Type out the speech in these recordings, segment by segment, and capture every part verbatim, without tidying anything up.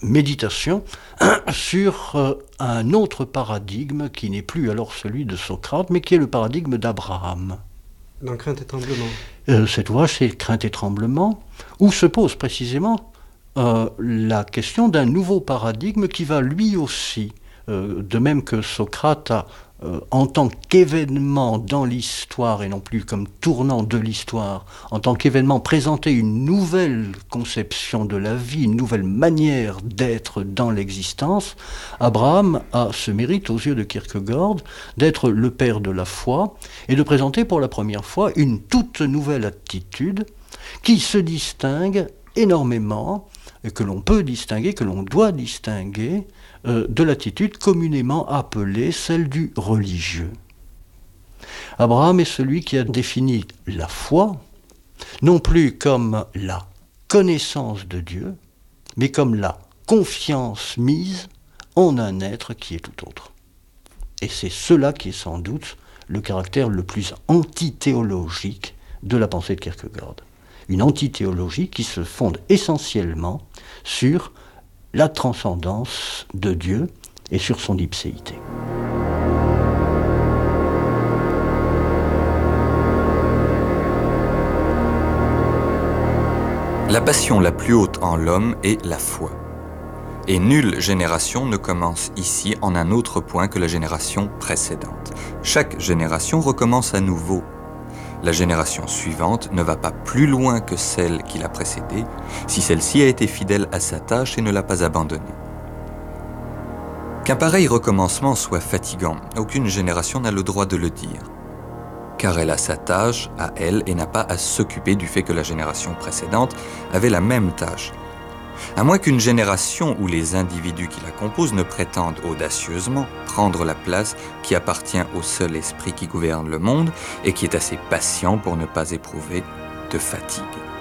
méditation sur euh, un autre paradigme qui n'est plus alors celui de Socrate, mais qui est le paradigme d'Abraham. Dans Crainte et Tremblement. Euh, cet ouvrage, c'est Crainte et Tremblement, où se pose précisément euh, la question d'un nouveau paradigme qui va lui aussi, euh, de même que Socrate a, euh, en tant qu'événement dans l'histoire et non plus comme tournant de l'histoire, en tant qu'événement présenté une nouvelle conception de la vie, une nouvelle manière d'être dans l'existence, Abraham a ce mérite aux yeux de Kierkegaard d'être le père de la foi et de présenter pour la première fois une toute nouvelle attitude qui se distingue énormément, et que l'on peut distinguer, que l'on doit distinguer, euh, de l'attitude communément appelée celle du religieux. Abraham est celui qui a défini la foi, non plus comme la connaissance de Dieu, mais comme la confiance mise en un être qui est tout autre. Et c'est cela qui est sans doute le caractère le plus antithéologique de la pensée de Kierkegaard. Une antithéologie qui se fonde essentiellement sur la transcendance de Dieu et sur son ipséité. La passion la plus haute en l'homme est la foi. Et nulle génération ne commence ici en un autre point que la génération précédente. Chaque génération recommence à nouveau. La génération suivante ne va pas plus loin que celle qui l'a précédée, si celle-ci a été fidèle à sa tâche et ne l'a pas abandonnée. Qu'un pareil recommencement soit fatigant, aucune génération n'a le droit de le dire. Car elle a sa tâche à elle et n'a pas à s'occuper du fait que la génération précédente avait la même tâche. À moins qu'une génération où les individus qui la composent ne prétendent audacieusement prendre la place qui appartient au seul esprit qui gouverne le monde et qui est assez patient pour ne pas éprouver de fatigue.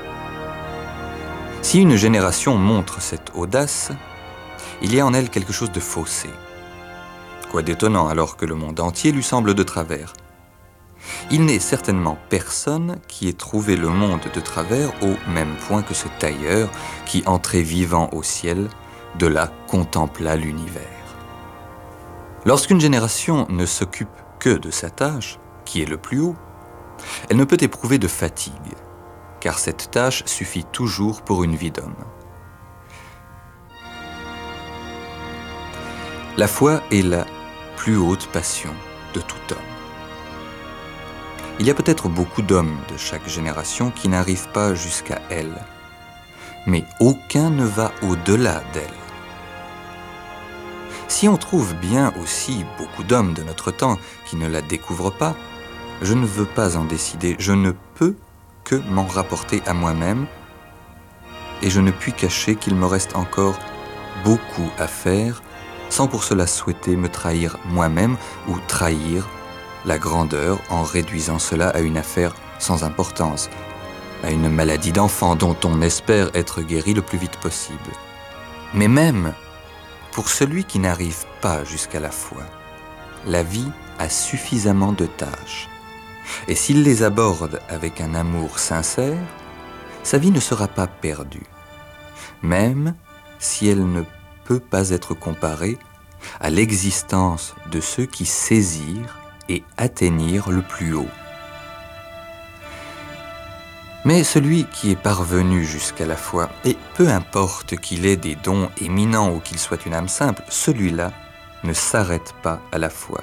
Si une génération montre cette audace, il y a en elle quelque chose de faussé. Quoi d'étonnant alors que le monde entier lui semble de travers. Il n'est certainement personne qui ait trouvé le monde de travers au même point que ce tailleur qui, entré vivant au ciel, de là contempla l'univers. Lorsqu'une génération ne s'occupe que de sa tâche, qui est le plus haut, elle ne peut éprouver de fatigue, car cette tâche suffit toujours pour une vie d'homme. La foi est la plus haute passion de tout homme. Il y a peut-être beaucoup d'hommes de chaque génération qui n'arrivent pas jusqu'à elle, mais aucun ne va au-delà d'elle. Si on trouve bien aussi beaucoup d'hommes de notre temps qui ne la découvrent pas, je ne veux pas en décider, je ne peux que m'en rapporter à moi-même, et je ne puis cacher qu'il me reste encore beaucoup à faire, sans pour cela souhaiter me trahir moi-même ou trahir la grandeur en réduisant cela à une affaire sans importance, à une maladie d'enfant dont on espère être guéri le plus vite possible. Mais même pour celui qui n'arrive pas jusqu'à la foi, la vie a suffisamment de tâches. Et s'il les aborde avec un amour sincère, sa vie ne sera pas perdue, même si elle ne peut pas être comparée à l'existence de ceux qui saisirent et atteignirent le plus haut. Mais celui qui est parvenu jusqu'à la foi, et peu importe qu'il ait des dons éminents ou qu'il soit une âme simple, celui-là ne s'arrête pas à la foi.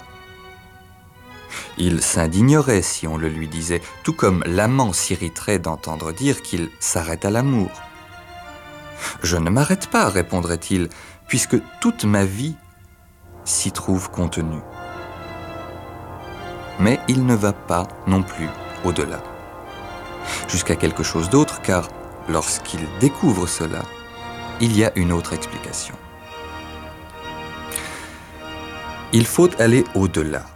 Il s'indignerait si on le lui disait, tout comme l'amant s'irriterait d'entendre dire qu'il s'arrête à l'amour. « Je ne m'arrête pas, répondrait-il, puisque toute ma vie s'y trouve contenue. » Mais il ne va pas non plus au-delà, jusqu'à quelque chose d'autre, car lorsqu'il découvre cela, il y a une autre explication. Il faut aller au-delà.